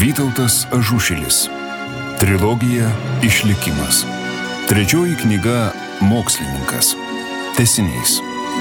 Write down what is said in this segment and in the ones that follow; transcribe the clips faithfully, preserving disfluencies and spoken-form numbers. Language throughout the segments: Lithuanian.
Vytautas Ažušilis. Trilogija Išlikimas. Trečioji knyga Mokslininkas. Tęsinys.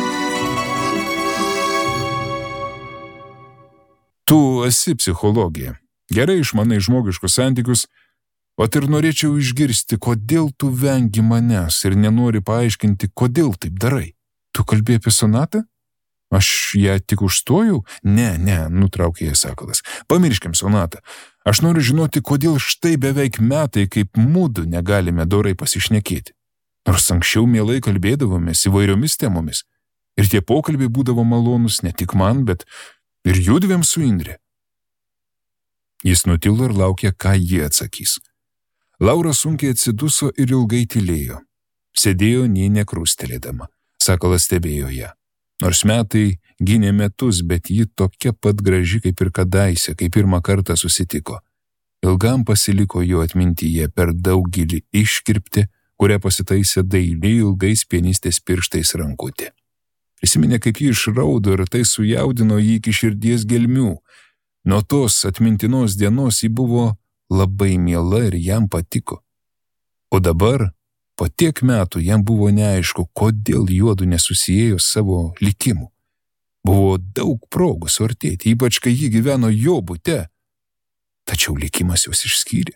Tu esi psichologija. Gerai išmanai žmogiškus santykius, o ir norėčiau išgirsti, kodėl tu vengi manęs ir nenori paaiškinti, kodėl taip darai. Tu kalbėjai apie sonatą? Aš ją tik užstojau? Ne, ne, nutraukė ją Sakalas. Pamirškim sonatą. Aš noriu žinoti, kodėl štai beveik metai, kaip mudu negalime dorai pasišnekėti. Nors anksčiau mielai kalbėdavomės įvairiomis temomis. Ir tie pokalbiai būdavo malonus ne tik man, bet ir judvėm su Indre. Jis nutilo ir laukė, ką jie atsakys. Laura sunkiai atsiduso ir ilgai tylėjo. Sėdėjo nė nekrustelėdama. Sakalas stebėjo ją. Nors metai gynė metus, bet ji tokia pat graži kaip ir kadaise, kai pirmą kartą susitiko. Ilgam pasiliko jo atmintyje per daugelį iškirpti, kurią pasitaisė dailiai ilgais pianistės pirštais rankutė. Prisiminė, kaip ji išraudo ir tai sujaudino jį iki širdies gelmių. Nuo tos atmintinos dienos ji buvo labai miela ir jam patiko. O dabar, po tiek metų, jam buvo neaišku, kodėl juodu nesusijėjo savo likimu. Buvo daug progų suartėti, ypač kai ji gyveno jo bute. Tačiau likimas juos išskyrė.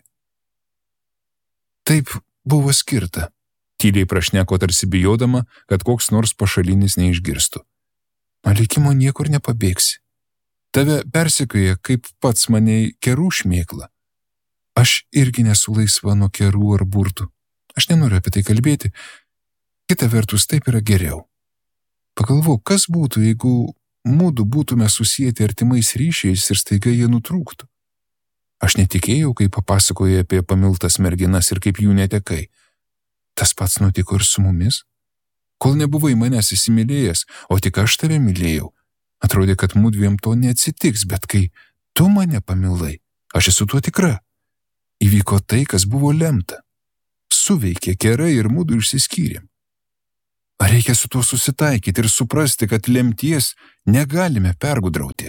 Taip buvo skirta. Tyliai prašneko tarsi bijodama, kad koks nors pašalinis neišgirstų. Nuo likimo niekur nepabėgsi. Tave persekioja, kaip pats mane kerų šmėkla. Aš irgi nesu laisva nuo kerų ar burtų. Aš nenoriu apie tai kalbėti. Kita vertus, taip yra geriau. Pagalvok, kas būtų, jeigu mudu būtume susijęti artimais ryšiais ir staiga jie nutrūktų. Aš netikėjau, kai papasakojai apie pamiltas merginas ir kaip jų netekai. Tas pats nutiko ir su mumis. Kol nebuvai manęs įsimylėjęs, o tik aš tave mylėjau, atrodė, kad mudviem to neatsitiks, bet kai tu mane pamilai, aš esu tuo tikra. Įvyko tai, kas buvo lemta. Suveikė gerai ir mudu išsiskyrėm. Ar reikia su tuo susitaikyti ir suprasti, kad lemties negalime pergudrauti?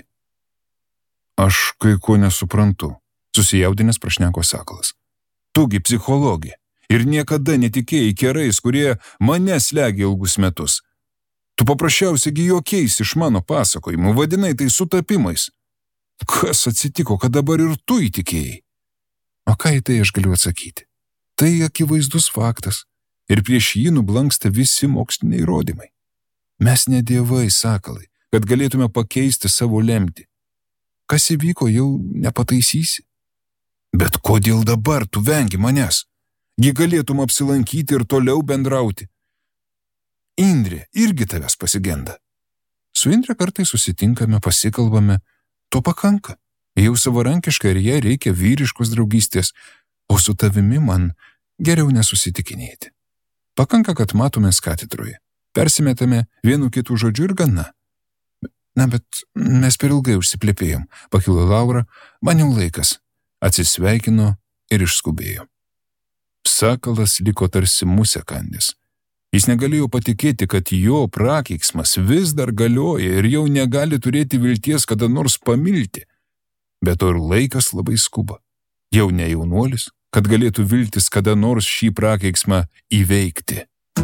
Aš kai ko nesuprantu, susijaudinęs prašneko Sakalas. Tugi psichologė ir niekada netikėjai kerais, kurie mane slegia ilgus metus. Tu paprasčiausiai juokiais iš mano pasakojimų, vadinai tai sutapimais. Kas atsitiko, kad dabar ir tu įtikėjai? O ką į tai aš galiu atsakyti? Tai akivaizdus faktas. Ir prieš jį nublanksta visi moksliniai įrodymai. Mes ne dievai, Sakalai, kad galėtume pakeisti savo lemtį. Kas įvyko, jau nepataisysi. Bet kodėl dabar tu vengi manęs? Gi galėtum apsilankyti ir toliau bendrauti. Indrė irgi tavęs pasigenda. Su Indre kartais susitinkame, pasikalbame, to pakanka. Jau savarankiškai ir jai reikia vyriškos draugystės, o su tavimi man geriau nesusitikinėti. Pakanka, kad matomės katedroje. Persimetame vienu kitų žodžiu ir gana. Na, bet mes per ilgai užsiplėpėjom, pakilo Laura, man jau laikas. Atsisveikino ir išskubėjo. Sakalas liko tarsi musė kandis. Jis negalėjo patikėti, kad jo prakeiksmas vis dar galioja ir jau negali turėti vilties kada nors pamilti. Bet to ir laikas labai skuba. Jau ne jaunuolis, kad galėtų viltis kada nors šį prakeiksmą įveikti.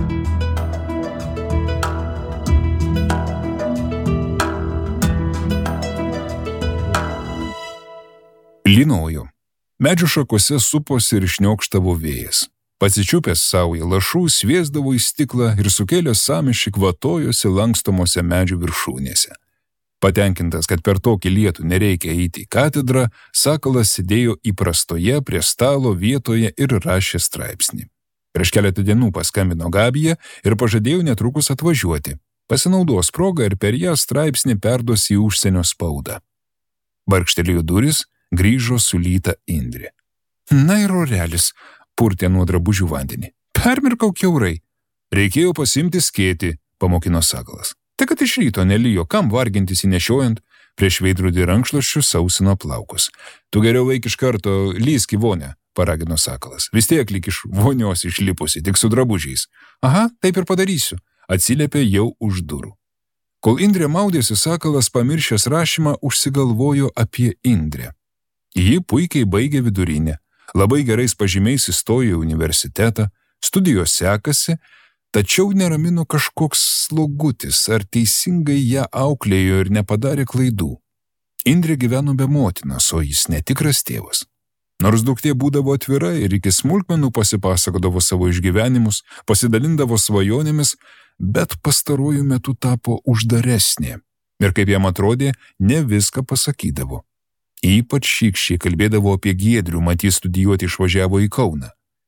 Lynojo. Medžių šakose suposi ir šniokštavo vėjas. Pasičiupęs saują lašų, sviesdavo į stiklą ir sukėlęs sąmyšį kvatojosi lankstomose medžių viršūnėse. Patenkintas, kad per tokį lietų nereikia eiti į katedrą, Sakalas sėdėjo įprastoje prie stalo vietoje ir rašė straipsnį. Prieš keletą dienų paskambino Gabija ir pažadėjo netrukus atvažiuoti. Pasinaudos progą ir per ją straipsnį perduos į užsienio spaudą. Barkštelėjo duris, grįžo sulyta Indrė. Na ir orelis, purtė nuo drabužių vandenį. Permirkau kiaurai. Reikėjo pasimti skėtį, pamokino Sakalas. Tai kad iš ryto nelijo, kam vargintis įnešiojant, prieš veidrodį rankšluosčius sausino plaukus. Tu geriau veik iš karto lysk į vonę, paragino Sakalas. Vis tiek lyg iš vonios išlipusi, tik su drabužiais. Aha, taip ir padarysiu, atsiliepė jau už durų. Kol Indrė maudėsi, Sakalas pamiršęs rašymą užsigalvojo apie Indrę. Ji puikiai baigė vidurinę, labai gerais pažymiais įstojo į universitetą, studijos sekasi, tačiau neramino kažkoks slogutis, ar teisingai ją auklėjo ir nepadarė klaidų. Indrė gyveno be motinos, o jis netikras tėvas. Nors duktė būdavo atvira ir iki smulkmenų pasipasakodavo savo išgyvenimus, pasidalindavo svajonėmis, bet pastaruoju metu tapo uždaresnė ir, kaip jam atrodė, ne viską pasakydavo. Ypač šykščiai kalbėdavo apie Giedrių, mat jis studijuoti išvažiavo į Kauną.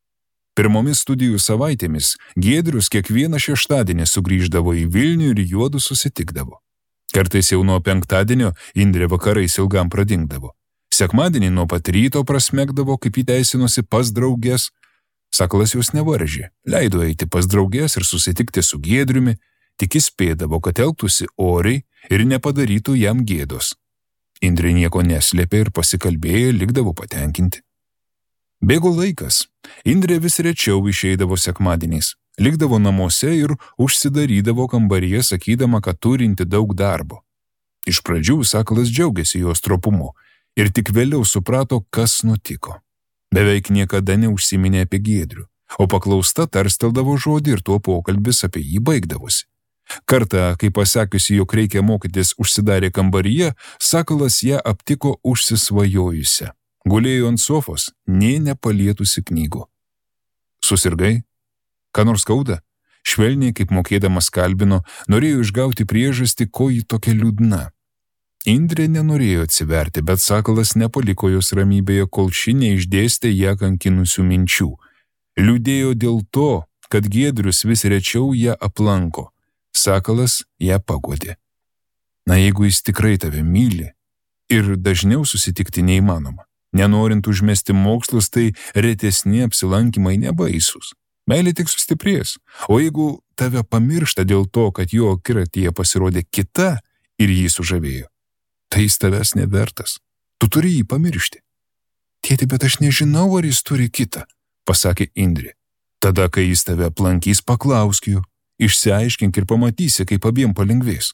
Pirmomis studijų savaitėmis Giedrius kiekvieną šeštadienį sugrįždavo į Vilnių ir juodu susitikdavo. Kartais jau nuo penktadienio Indrė vakarais ilgam pradingdavo. Sekmadienį nuo pat ryto prasmegdavo, kaip įteisinosi pas draugės. Sakalas jos nevaržė, leido eiti pas draugės ir susitikti su Giedriumi, tik įspėdavo, kad elgtųsi oriai ir nepadarytų jam gėdos. Indrė nieko neslėpė ir pasikalbėję likdavo patenkinti. Bėgo laikas. Indrė vis rečiau išeidavo sekmadieniais, likdavo namuose ir užsidarydavo kambaryje, sakydama, kad turinti daug darbo. Iš pradžių Sakalas džiaugiasi jos stropumu ir tik vėliau suprato, kas nutiko. Beveik niekada neužsiminė apie Giedrių, o paklausta tarsteldavo žodį ir tuo pokalbis apie jį baigdavosi. Kartą, kai pasakiusi, jog reikia mokytis, užsidarė kambaryje, Sakalas ją aptiko užsisvajojusią. Gulėjo ant sofos, nė nepalietusi knygų. Susirgai? Ką nors skauda? Švelniai, kaip mokėdamas kalbino, norėjo išgauti priežastį, ko ji tokia liūdna. Indrė nenorėjo atsiverti, bet Sakalas nepaliko jos ramybėje, kol ši neišdėstė ją kankinusių minčių. Liūdėjo dėl to, kad Giedrius vis rečiau ją aplanko. Sakalas ją paguodė. Na, jeigu jis tikrai tave myli ir dažniau susitikti neįmanoma, nenorint užmesti mokslus, tai retesni apsilankymai nebaisus. Meilė tik sustiprės, o jeigu tave pamiršta dėl to, kad jo akiratyje pasirodė kita ir jį sužavėjo, tai jis tavęs nevertas. Tu turi jį pamiršti. Tėti, bet aš nežinau, ar jis turi kitą, pasakė Indrė. Tada, kai jis tave aplankys, paklausk jų, išsiaiškink ir pamatysi, kaip abiem palengvės.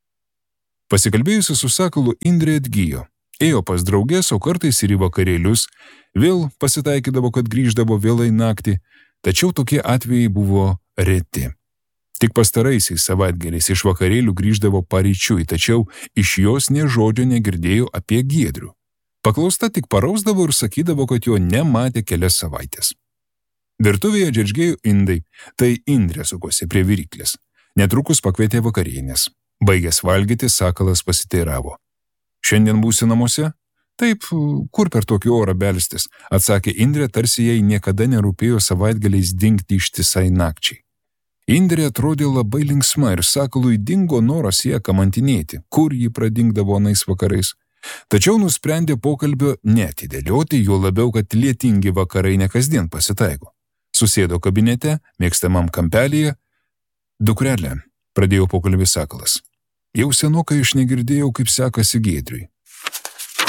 Pasikalbėjusi su Sakalu, Indrė atgijo. Ėjo pas draugės, o kartais ir į vakarėlius. Vėl pasitaikydavo, kad grįždavo vėlai naktį, tačiau tokie atvejai buvo reti. Tik pastaraisiais savaitgaliais iš vakarėlių grįždavo paryčiui, tačiau iš jos nė žodžio negirdėjo apie Giedrių. Paklausta tik parausdavo ir sakydavo, kad jo nematė kelias savaitės. Virtuvėje džeržgėjo indai, tai Indrė sukosi prie viryklės. Netrukus pakvietė vakarienės. Baigęs valgyti, Sakalas pasiteiravo. Šiandien būsi namuose? Taip, kur per tokį orą belstis, atsakė Indrė, tarsi jai niekada nerūpėjo savaitgaliais dingti ištisai nakčiai. Indrė atrodė labai linksma ir Sakalui dingo noras ją kamantinėti, kur jį pradingdavo anais vakarais. Tačiau nusprendė pokalbio neatidėlioti, juo labiau, kad lietingi vakarai ne kasdien pasitaiko. Susėdo kabinete, mėgstamam kampelyje. Dukrelė, pradėjo pokalbį Sakalas. Jau senokai aš negirdėjau, kaip sekasi Giedriui.